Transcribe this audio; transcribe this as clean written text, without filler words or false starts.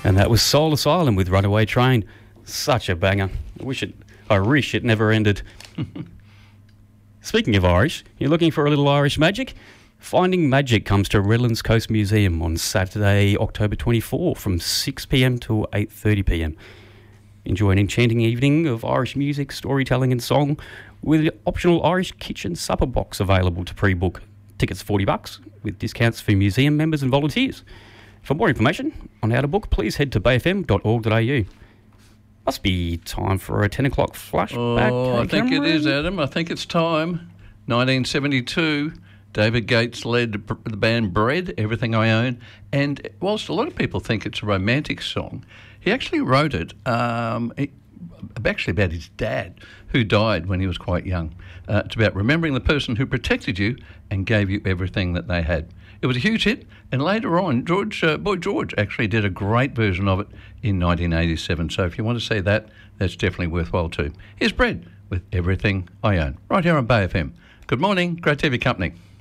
And that was Soul Asylum with Runaway Train. Such a banger. I wish it never ended. Speaking of Irish, you're looking for a little Irish magic? Finding Magic comes to Redlands Coast Museum on Saturday, October 24 from 6pm to 8:30pm. Enjoy an enchanting evening of Irish music, storytelling and song with an optional Irish kitchen supper box available to pre-book. Tickets $40 with discounts for museum members and volunteers. For more information on how to book, please head to bayfm.org.au. Must be time for a 10 o'clock flashback. Oh, I think it is, Adam. I think it's time. 1972, David Gates led the band Bread, Everything I Own. And whilst a lot of people think it's a romantic song, he actually wrote it actually about his dad, who died when he was quite young. It's about remembering the person who protected you and gave you everything that they had. It was a huge hit, and later on, Boy George actually did a great version of it in 1987. So if you want to see that, that's definitely worthwhile too. Here's Bread with Everything I Own, right here on Bay FM. Good morning, great to have your company.